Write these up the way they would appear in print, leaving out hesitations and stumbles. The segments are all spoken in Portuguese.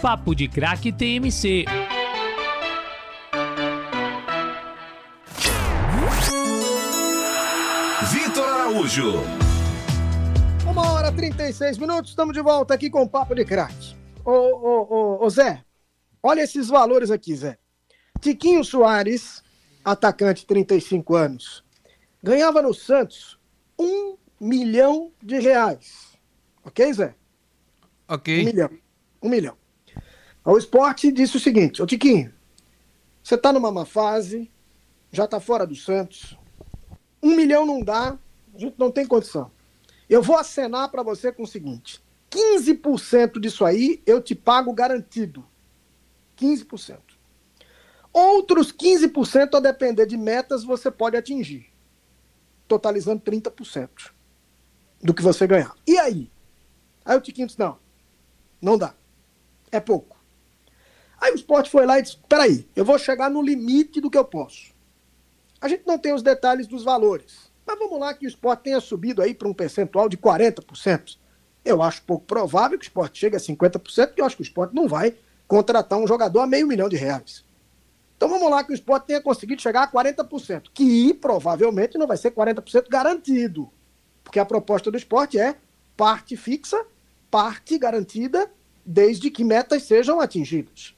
Papo de Craque TMC. Vitor Araújo. 1h36, estamos de volta aqui com o Papo de Craque. Ô Zé, olha esses valores aqui, Zé. Tiquinho Soares, atacante, 35 anos, ganhava no Santos R$1 milhão. Ok, Zé? Ok. Um milhão. O Sport disse o seguinte: ô Tiquinho, você tá numa má fase, já tá fora do Santos, R$1 milhão não dá, a gente não tem condição. Eu vou acenar para você com o seguinte: 15% disso aí eu te pago garantido. 15%. Outros 15% a depender de metas você pode atingir, totalizando 30% do que você ganhar. E aí? Aí o Tiquinho disse: não dá. É pouco. Aí o Sport foi lá e disse: peraí, eu vou chegar no limite do que eu posso. A gente não tem os detalhes dos valores, mas vamos lá que o Sport tenha subido aí para um percentual de 40%. Eu acho pouco provável que o Sport chegue a 50%, porque eu acho que o Sport não vai contratar um jogador a R$500 mil. Então vamos lá que o Sport tenha conseguido chegar a 40%, que provavelmente não vai ser 40% garantido, porque a proposta do Sport é parte fixa, parte garantida, desde que metas sejam atingidas.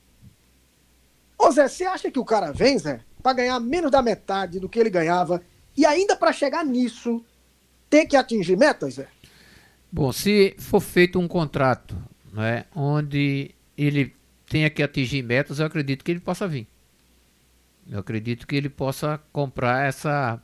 Ô Zé, você acha que o cara vem, Zé, para ganhar menos da metade do que ele ganhava e ainda para chegar nisso ter que atingir metas, Zé? Bom, se for feito um contrato, né, onde ele tenha que atingir metas, eu acredito que ele possa vir. Eu acredito que ele possa comprar essa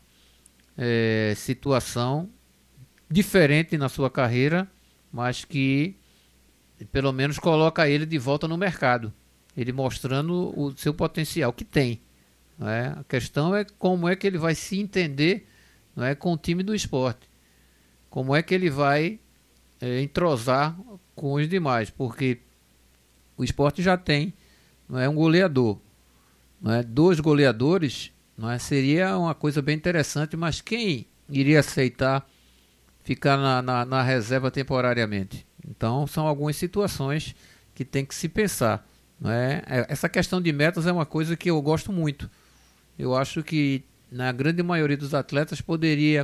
situação diferente na sua carreira, mas que pelo menos coloca ele de volta no mercado, ele mostrando o seu potencial que tem. Né? A questão é como é que ele vai se entender, não é, com o time do Sport, como é que ele vai entrosar com os demais, porque o Sport já tem, não é, um goleador, não é, 2 goleadores, não é, seria uma coisa bem interessante, mas quem iria aceitar ficar na reserva temporariamente? Então são algumas situações que tem que se pensar, não é? Essa questão de metas é uma coisa que eu gosto muito. Eu acho que na grande maioria dos atletas poderia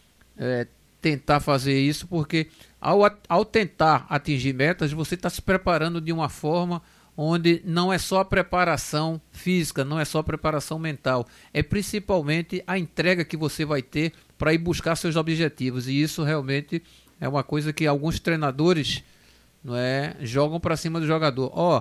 tentar fazer isso, porque ao tentar atingir metas, você está se preparando de uma forma onde não é só a preparação física, não é só a preparação mental, é principalmente a entrega que você vai ter para ir buscar seus objetivos, e isso realmente é uma coisa que alguns treinadores, não é, jogam para cima do jogador.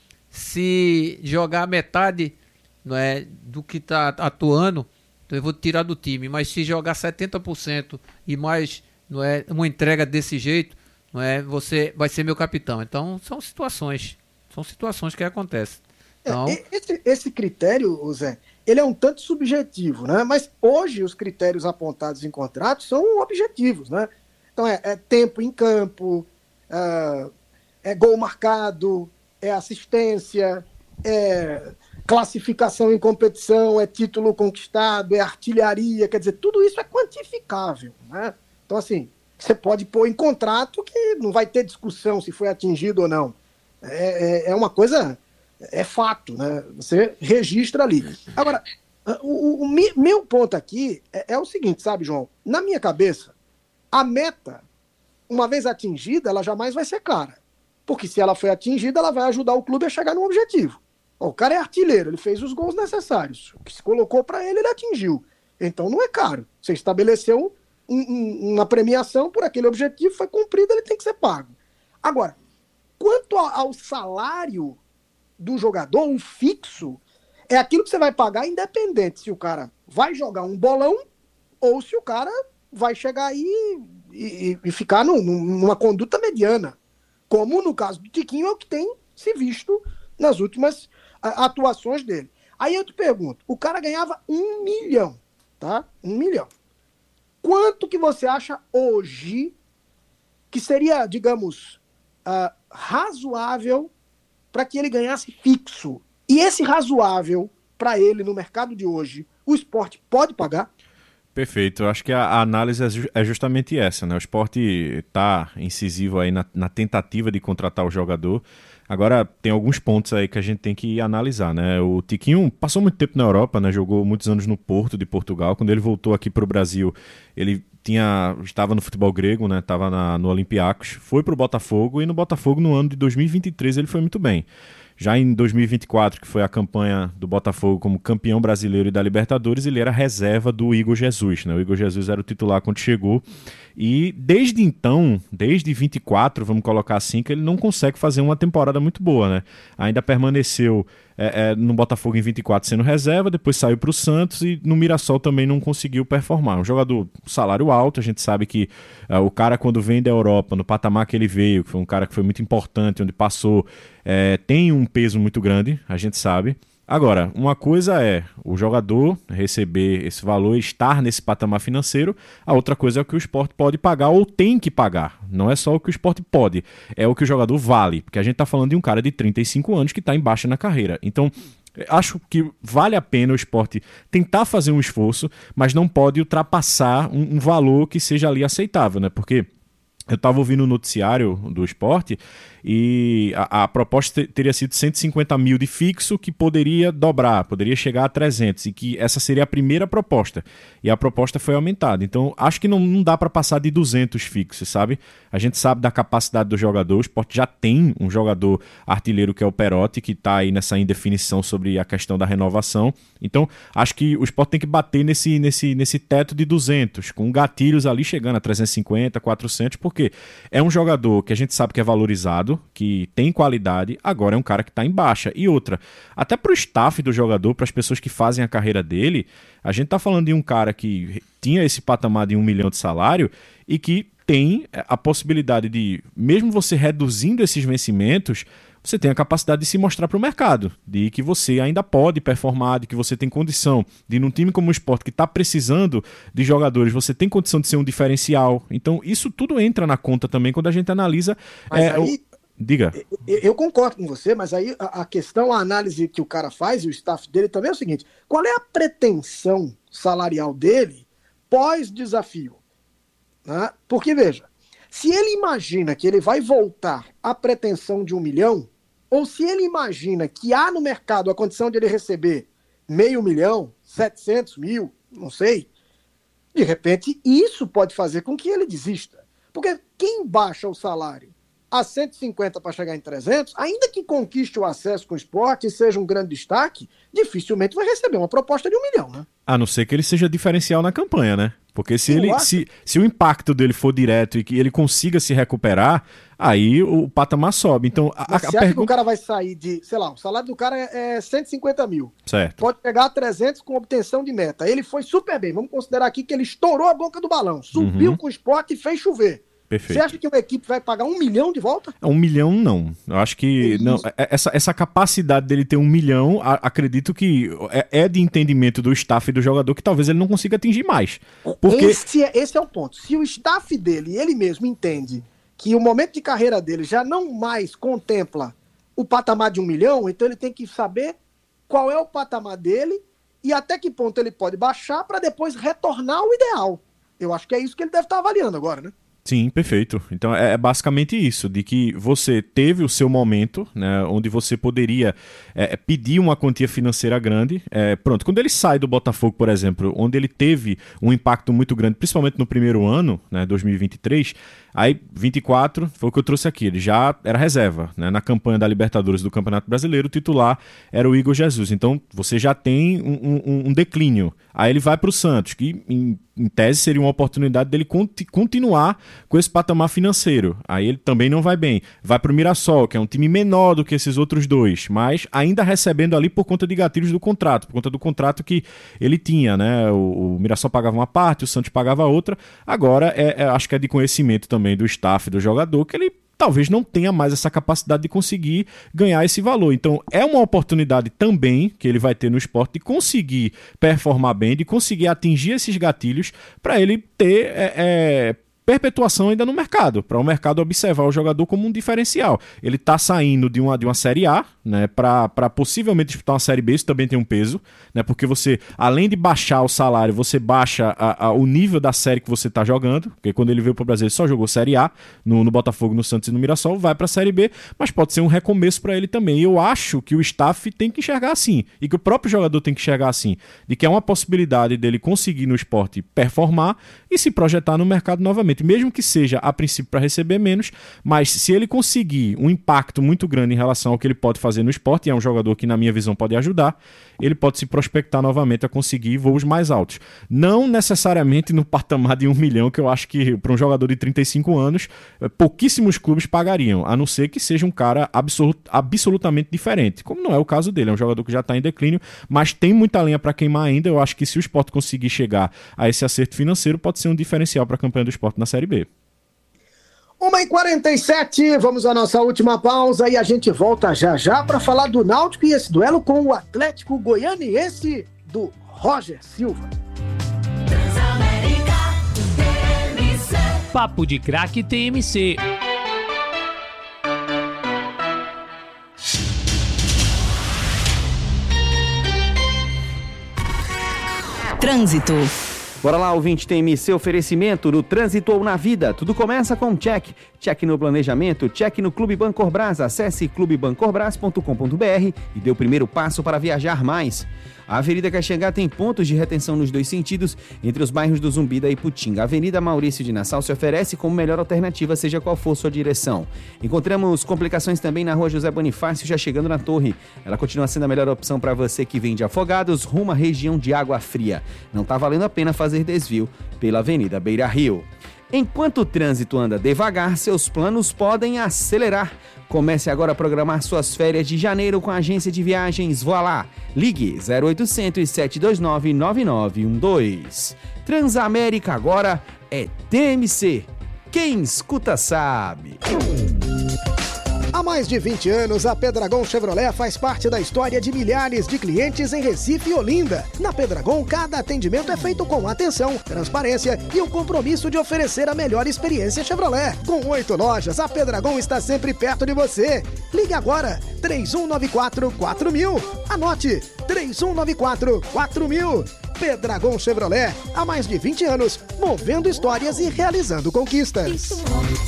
Se jogar metade, não é, do que está atuando, então eu vou tirar do time, mas se jogar 70% e mais, não é, uma entrega desse jeito, não é, você vai ser meu capitão. Então são situações que acontecem. Então, esse critério, Zé, ele é um tanto subjetivo, né? Mas hoje os critérios apontados em contratos são objetivos, né? Então é tempo em campo, é gol marcado, é assistência, é classificação em competição, é título conquistado, é artilharia, quer dizer, tudo isso é quantificável, né? Então, assim, você pode pôr em contrato que não vai ter discussão se foi atingido ou não. É uma coisa, é fato, né? Você registra ali. Agora, o meu ponto aqui é o seguinte, sabe, João? Na minha cabeça, a meta, uma vez atingida, ela jamais vai ser clara. Porque se ela foi atingida, ela vai ajudar o clube a chegar no objetivo. O cara é artilheiro, ele fez os gols necessários. O que se colocou para ele, ele atingiu. Então não é caro. Você estabeleceu uma premiação por aquele objetivo, foi cumprido, ele tem que ser pago. Agora, quanto ao salário do jogador, um fixo, é aquilo que você vai pagar independente se o cara vai jogar um bolão ou se o cara vai chegar aí e ficar numa conduta mediana. Como no caso do Tiquinho é o que tem se visto nas últimas atuações dele. Aí eu te pergunto, o cara ganhava R$1 milhão, tá? R$1 milhão. Quanto que você acha hoje que seria, digamos, razoável para que ele ganhasse fixo? E esse razoável para ele no mercado de hoje, o Sport pode pagar? Perfeito, eu acho que a análise é justamente essa, né? O Sport está incisivo aí na tentativa de contratar o jogador. Agora, tem alguns pontos aí que a gente tem que analisar, né? O Tiquinho passou muito tempo na Europa, né? Jogou muitos anos no Porto de Portugal. Quando ele voltou aqui para o Brasil, ele estava no futebol grego, né? Estava no Olympiacos, foi para o Botafogo, e no Botafogo, no ano de 2023, ele foi muito bem. Já em 2024, que foi a campanha do Botafogo como campeão brasileiro e da Libertadores, ele era reserva do Igor Jesus, né? O Igor Jesus era o titular quando chegou. E desde então, desde 24, vamos colocar assim, que ele não consegue fazer uma temporada muito boa, né? Ainda permaneceu no Botafogo em 24 sendo reserva, depois saiu para o Santos e no Mirassol também não conseguiu performar. Um jogador salário alto, a gente sabe que o cara quando vem da Europa, no patamar que ele veio, que foi um cara que foi muito importante, onde passou, tem um peso muito grande, a gente sabe. Agora, uma coisa é o jogador receber esse valor e estar nesse patamar financeiro, a outra coisa é o que o Sport pode pagar ou tem que pagar. Não é só o que o Sport pode, é o que o jogador vale, porque a gente está falando de um cara de 35 anos que está em baixa na carreira. Então, acho que vale a pena o Sport tentar fazer um esforço, mas não pode ultrapassar um valor que seja ali aceitável, né? Porque eu estava ouvindo o noticiário do Sport e a proposta teria sido 150 mil de fixo, que poderia dobrar, poderia chegar a 300, e que essa seria a primeira proposta. E a proposta foi aumentada. Então, acho que não dá para passar de 200 fixos, sabe? A gente sabe da capacidade do jogador. O Sport já tem um jogador artilheiro que é o Perotti, que está aí nessa indefinição sobre a questão da renovação. Então, acho que o Sport tem que bater nesse teto de 200, com gatilhos ali chegando a 350, 400, porque é um jogador que a gente sabe que é valorizado, que tem qualidade, agora é um cara que está em baixa. E outra, até para o staff do jogador, para as pessoas que fazem a carreira dele, a gente está falando de um cara que tinha esse patamar de 1 milhão de salário e que tem a possibilidade de, mesmo você reduzindo esses vencimentos, você tem a capacidade de se mostrar para o mercado, de que você ainda pode performar, de que você tem condição de, num time como o Sport, que está precisando de jogadores, você tem condição de ser um diferencial. Então, isso tudo entra na conta também quando a gente analisa... Diga. Eu concordo com você, mas aí a questão, a análise que o cara faz, e o staff dele também é o seguinte: qual é a pretensão salarial dele pós-desafio? Né? Porque, veja, se ele imagina que ele vai voltar à pretensão de 1 milhão, ou se ele imagina que há no mercado a condição de ele receber 500 mil, 700 mil, não sei, de repente isso pode fazer com que ele desista. Porque quem baixa o salário a 150 para chegar em 300, ainda que conquiste o acesso com o Sport e seja um grande destaque, dificilmente vai receber uma proposta de 1 milhão, né? A não ser que ele seja diferencial na campanha, né? Porque se o impacto dele for direto e que ele consiga se recuperar, aí o patamar sobe. Então, você acha que o cara vai sair de, sei lá, o salário do cara é 150 mil. Certo. Pode pegar a 300 com obtenção de meta. Ele foi super bem. Vamos considerar aqui que ele estourou a boca do balão, subiu com o Sport e fez chover. Perfeito. Você acha que uma equipe vai pagar 1 milhão de volta? 1 milhão, não. Eu acho que não. Essa capacidade dele ter 1 milhão, acredito que é de entendimento do staff e do jogador que talvez ele não consiga atingir mais. Porque... Esse é o ponto. Se o staff dele, ele mesmo entende que o momento de carreira dele já não mais contempla o patamar de 1 milhão, então ele tem que saber qual é o patamar dele e até que ponto ele pode baixar para depois retornar ao ideal. Eu acho que é isso que ele deve estar avaliando agora, né? Sim, perfeito. Então é basicamente isso, de que você teve o seu momento, né, onde você poderia pedir uma quantia financeira grande. Pronto, quando ele sai do Botafogo, por exemplo, onde ele teve um impacto muito grande, principalmente no primeiro ano, né, 2023, aí 24 foi o que eu trouxe aqui, ele já era reserva, né, na campanha da Libertadores do Campeonato Brasileiro, o titular era o Igor Jesus. Então você já tem um declínio. Aí ele vai para o Santos, que em tese seria uma oportunidade dele continuar com esse patamar financeiro. Aí ele também não vai bem. Vai para o Mirassol, que é um time menor do que esses outros dois, mas ainda recebendo ali por conta de gatilhos do contrato, por conta do contrato que ele tinha, né? O Mirassol pagava uma parte, o Santos pagava outra. Agora, acho que é de conhecimento também do staff, do jogador, que ele talvez não tenha mais essa capacidade de conseguir ganhar esse valor. Então, é uma oportunidade também que ele vai ter no Sport de conseguir performar bem, de conseguir atingir esses gatilhos para ele ter perpetuação ainda no mercado, para o mercado observar o jogador como um diferencial. Ele está saindo de uma Série A, né, para possivelmente disputar uma Série B. Isso também tem um peso, né, porque você, além de baixar o salário, você baixa o nível da série que você está jogando, porque quando ele veio para o Brasil ele só jogou Série A, no Botafogo, no Santos e no Mirassol, vai para a Série B, mas pode ser um recomeço para ele também. E eu acho que o staff tem que enxergar assim, e que o próprio jogador tem que enxergar assim, de que é uma possibilidade dele conseguir no esporte performar e se projetar no mercado novamente, mesmo que seja a princípio para receber menos, mas se ele conseguir um impacto muito grande em relação ao que ele pode fazer no esporte, e é um jogador que na minha visão pode ajudar, ele pode se prospectar novamente a conseguir voos mais altos. Não necessariamente no patamar de 1 milhão, que eu acho que para um jogador de 35 anos, pouquíssimos clubes pagariam, a não ser que seja um cara absolutamente diferente, como não é o caso dele, é um jogador que já está em declínio, mas tem muita lenha para queimar ainda. Eu acho que se o Sport conseguir chegar a esse acerto financeiro, pode ser um diferencial para a campanha do Sport na Série B. 1h47, vamos à nossa última pausa e a gente volta já para falar do Náutico e esse duelo com o Atlético Goianiense do Roger Silva. Papo de Craque TMC. Trânsito. Bora lá, ouvinte TMC, oferecimento no trânsito ou na vida. Tudo começa com um check. Check no planejamento, check no Clube Bancorbras. Acesse clubebancorbras.com.br e dê o primeiro passo para viajar mais. A Avenida Caxangá tem pontos de retenção nos dois sentidos, entre os bairros do Zumbi e da Iputinga. A Avenida Maurício de Nassau se oferece como melhor alternativa, seja qual for sua direção. Encontramos complicações também na Rua José Bonifácio, já chegando na Torre. Ela continua sendo a melhor opção para você que vem de Afogados, rumo à região de Água Fria. Não está valendo a pena fazer desvio pela Avenida Beira Rio. Enquanto o trânsito anda devagar, seus planos podem acelerar. Comece agora a programar suas férias de janeiro com a agência de viagens Voilá. Ligue 0800 729 9912. Transamérica agora é TMC. Quem escuta sabe. Há mais de 20 anos, a Pedragon Chevrolet faz parte da história de milhares de clientes em Recife e Olinda. Na Pedragon, cada atendimento é feito com atenção, transparência e o compromisso de oferecer a melhor experiência Chevrolet. Com 8 lojas, a Pedragon está sempre perto de você. Ligue agora, 3194-4000. Anote, 3194-4000. Pedragon Chevrolet, há mais de 20 anos, movendo histórias e realizando conquistas.